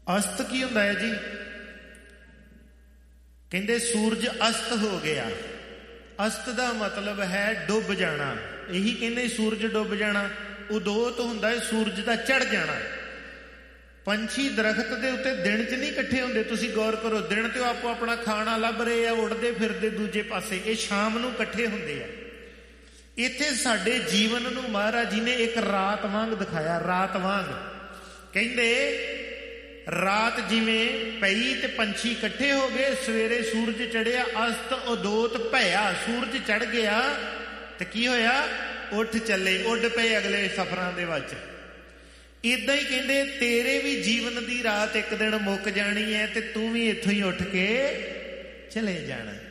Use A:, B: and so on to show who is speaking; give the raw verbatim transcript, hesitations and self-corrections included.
A: ਅਸਤ ਕੀ ਹੁੰਦਾ ਹੈ ਜੀ? ਕਹਿੰਦੇ ਸੂਰਜ ਅਸਤ ਹੋ ਗਿਆ। ਅਸਤ ਦਾ ਮਤਲਬ ਹੈ ਡੁੱਬ ਜਾਣਾ। ਇਹੀ ਕਹਿੰਦੇ ਸੂਰਜ ਡੁੱਬ ਜਾਣਾ। ਉਦੋਤ ਹੁੰਦਾ ਹੈ ਸੂਰਜ ਦਾ ਚੜ ਜਾਣਾ। ਪੰਛੀ ਦਰਖਤ ਦੇ ਉੱਤੇ ਦਿਨ 'ਚ ਨਹੀਂ ਇਕੱਠੇ ਹੁੰਦੇ। ਤੁਸੀਂ ਗੌਰ ਕਰੋ, ਦਿਨ ਤੇ ਉਹ ਆਪੋ ਆਪਣਾ ਖਾਣਾ ਲੱਭ ਰਹੇ ਆ, ਉੱਡਦੇ ਫਿਰਦੇ ਦੂਜੇ ਪਾਸੇ। ਇਹ ਸ਼ਾਮ ਨੂੰ ਇਕੱਠੇ ਹੁੰਦੇ ਆ। ਇੱਥੇ ਸਾਡੇ ਜੀਵਨ ਨੂੰ ਮਹਾਰਾਜ ਜੀ ਨੇ ਇੱਕ ਰਾਤ ਵਾਂਗ ਦਿਖਾਇਆ। ਰਾਤ ਵਾਂਗ ਕਹਿੰਦੇ ਰਾਤ ਜਿਵੇਂ ਪਈ ਤੇ ਪੰਛੀ ਇਕੱਠੇ ਹੋ ਗਏ, ਸਵੇਰੇ ਸੂਰਜ ਚੜਿਆ, ਅਸਤ ਉਦੋਤ ਭਇਆ, ਸੂਰਜ ਚੜ ਗਿਆ ਤੇ ਕੀ ਹੋਇਆ? ਉੱਠ ਚੱਲੇ, ਉੱਡ ਪਏ ਅਗਲੇ ਸਫ਼ਰਾਂ ਦੇ ਵਿੱਚ। ਇੱਦਾਂ ਹੀ ਕਹਿੰਦੇ ਤੇਰੇ ਵੀ ਜੀਵਨ ਦੀ ਰਾਤ ਇੱਕ ਦਿਨ ਮੁੱਕ ਜਾਣੀ ਹੈ ਤੇ ਤੂੰ ਵੀ ਇੱਥੋਂ ਹੀ ਉੱਠ ਕੇ ਚਲੇ ਜਾਣਾ।